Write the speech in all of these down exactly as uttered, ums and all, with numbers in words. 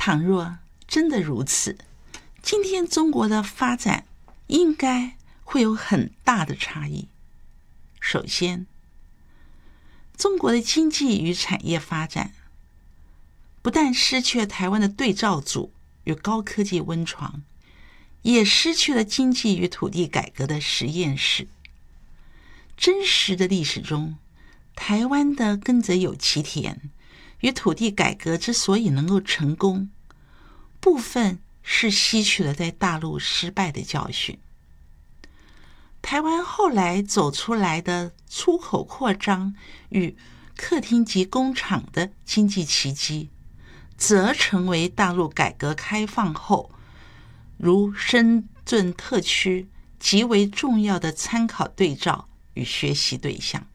倘若真的如此，今天中国的发展应该会有很大的差异。首先，中国的经济与产业发展不但失去了台湾的对照组与高科技温床，也失去了经济与土地改革的实验室。真实的历史中，台湾的耕者有其田与土地改革之所以能够成功，部分是吸取了在大陆失败的教训。台湾后来走出来的出口扩张与客厅及工厂的经济奇迹，则成为大陆改革开放后如深圳特区极为重要的参考对照与学习对象。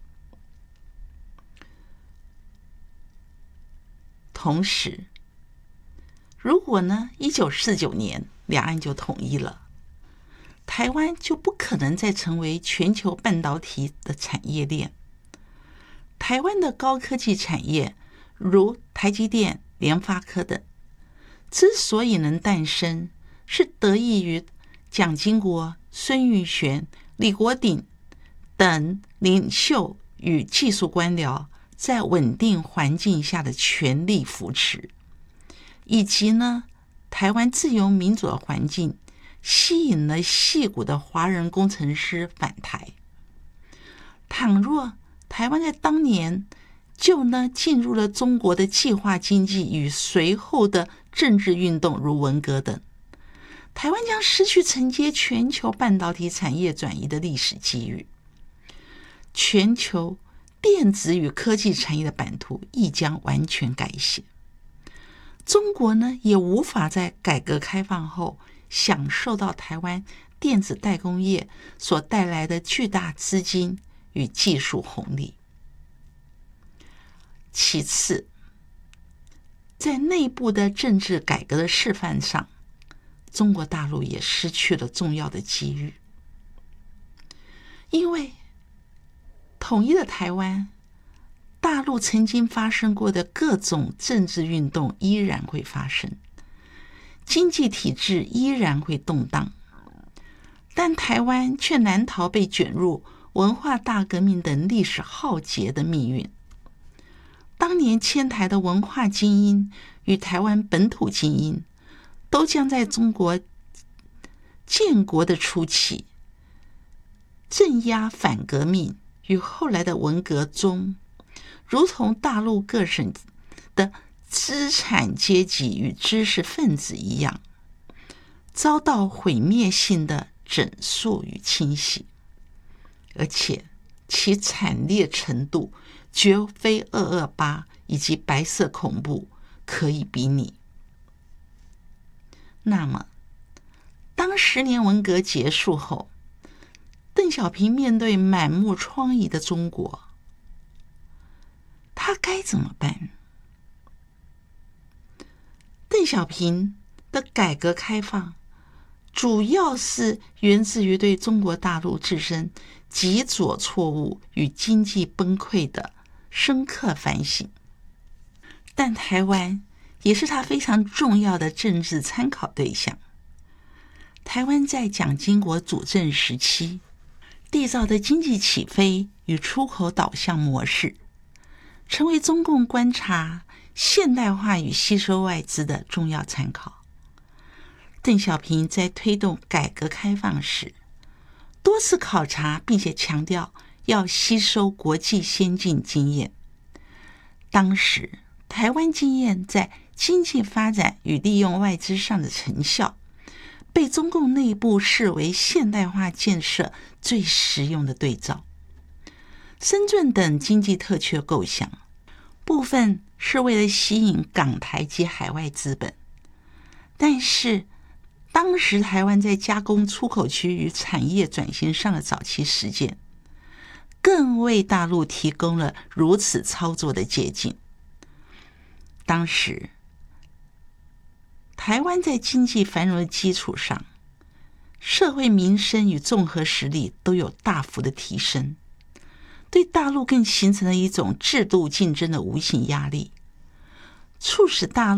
同时，如果呢一九四九年两岸就统一了，台湾就不可能再成为全球半导体的产业链。台湾的高科技产业如台积电、联发科等之所以能诞生，是得益于蒋经国、孙运璇、李国鼎等领袖与技术官僚在稳定环境下的全力扶持，以及呢台湾自由民主的环境吸引了矽谷的华人工程师返台。倘若台湾在当年就呢进入了中国的计划经济与随后的政治运动如文革等，台湾将失去承接全球半导体产业转移的历史机遇，全球电子与科技产业的版图亦将完全改写。中国呢也无法在改革开放后享受到台湾电子代工业所带来的巨大资金与技术红利。其次，在内部的政治改革的示范上，中国大陆也失去了重要的机遇。因为统一的台湾，大陆曾经发生过的各种政治运动依然会发生，经济体制依然会动荡，但台湾却难逃被卷入文化大革命等历史浩劫的命运。当年迁台的文化精英与台湾本土精英，都将在中国建国的初期镇压反革命与后来的文革中，如同大陆各省的资产阶级与知识分子一样，遭到毁灭性的整肃与清洗，而且其惨烈程度绝非二二八以及白色恐怖可以比拟。那么，当十年文革结束后，邓小平面对满目疮痍的中国，他该怎么办？邓小平的改革开放主要是源自于对中国大陆自身极左错误与经济崩溃的深刻反省，但台湾也是他非常重要的政治参考对象。台湾在蒋经国主政时期缔造的经济起飞与出口导向模式，成为中共观察现代化与吸收外资的重要参考。邓小平在推动改革开放时，多次考察并且强调要吸收国际先进经验。当时台湾经验在经济发展与利用外资上的成效，被中共内部视为现代化建设最实用的对照。深圳等经济特区的构想，部分是为了吸引港台及海外资本，但是当时台湾在加工出口区与产业转型上的早期实践，更为大陆提供了如此操作的捷径。当时台湾在经济繁荣的基础上，社会民生与综合实力都有大幅的提升，对大陆更形成了一种制度竞争的无形压力，促使大陆